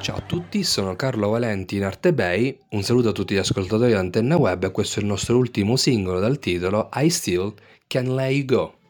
Ciao a tutti, sono Carlo Valenti in Arte Bay, un saluto a tutti gli ascoltatori di Antenna Web e questo è il nostro ultimo singolo dal titolo I Still Can Let You Go.